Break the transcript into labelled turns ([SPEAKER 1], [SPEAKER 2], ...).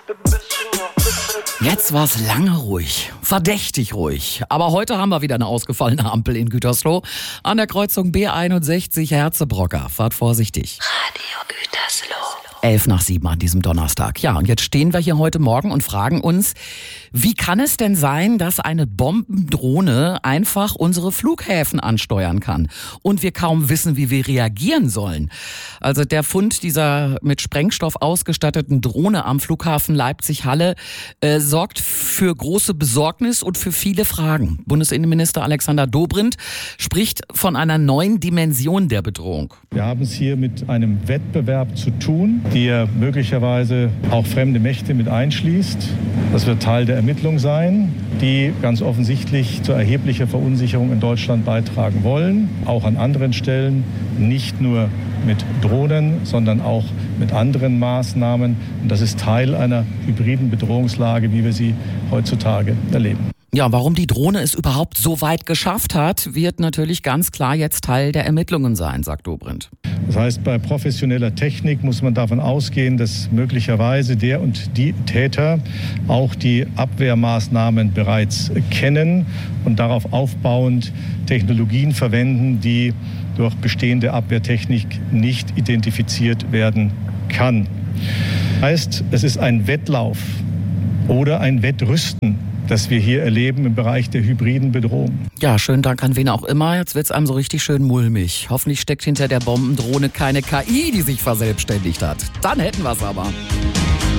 [SPEAKER 1] Jetzt war es lange ruhig, verdächtig ruhig. Aber heute haben wir wieder eine ausgefallene Ampel in Gütersloh. An der Kreuzung B61 Herzebrocker. Fahrt vorsichtig.
[SPEAKER 2] Radio Gütersloh.
[SPEAKER 1] 6:11 an diesem Donnerstag. Ja, und jetzt stehen wir hier heute Morgen und fragen uns, wie kann es denn sein, dass eine Bombendrohne einfach unsere Flughäfen ansteuern kann und wir kaum wissen, wie wir reagieren sollen? Also der Fund dieser mit Sprengstoff ausgestatteten Drohne am Flughafen Leipzig-Halle sorgt für große Besorgnis und für viele Fragen. Bundesinnenminister Alexander Dobrindt spricht von einer neuen Dimension der Bedrohung.
[SPEAKER 3] Wir haben es hier mit einem Wettbewerb zu tun, der möglicherweise auch fremde Mächte mit einschließt. Das wird Teil der Ermittlung sein, die ganz offensichtlich zu erheblicher Verunsicherung in Deutschland beitragen wollen, auch an anderen Stellen, nicht nur mit Drohnen, sondern auch mit anderen Maßnahmen. Und das ist Teil einer hybriden Bedrohungslage, wie wir sie heutzutage erleben.
[SPEAKER 1] Ja, warum die Drohne es überhaupt so weit geschafft hat, wird natürlich ganz klar jetzt Teil der Ermittlungen sein, sagt Dobrindt.
[SPEAKER 3] Das heißt, bei professioneller Technik muss man davon ausgehen, dass möglicherweise der und die Täter auch die Abwehrmaßnahmen bereits kennen und darauf aufbauend Technologien verwenden, die durch bestehende Abwehrtechnik nicht identifiziert werden kann. Das heißt, es ist ein Wettlauf oder ein Wettrüsten, das wir hier erleben im Bereich der hybriden Bedrohung.
[SPEAKER 1] Ja, schönen Dank an wen auch immer. Jetzt wird's einem so richtig schön mulmig. Hoffentlich steckt hinter der Bombendrohne keine KI, die sich verselbstständigt hat. Dann hätten wir's aber.